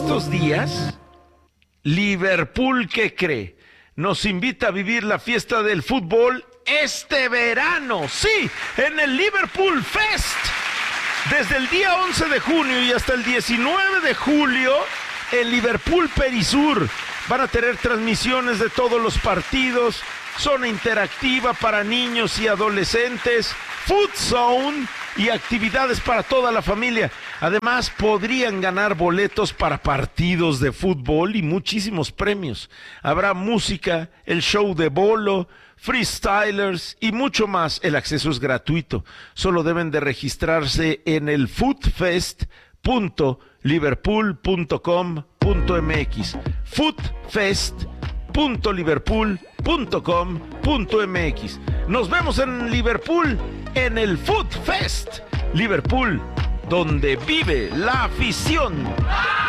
estos días, Liverpool, ¿qué cree? Nos invita a vivir la fiesta del fútbol este verano, sí, en el Liverpool Fest. Desde el día 11 de junio y hasta el 19 de julio, en Liverpool Perisur van a tener transmisiones de todos los partidos, zona interactiva para niños y adolescentes, food zone y actividades para toda la familia. Además, podrían ganar boletos para partidos de fútbol y muchísimos premios. Habrá música, el show de bolo, freestylers y mucho más. El acceso es gratuito. Solo deben de registrarse en el foodfest.liverpool.com.mx. foodfest.liverpool.com.mx. Nos vemos en Liverpool en el Food Fest. Liverpool, donde vive la afición.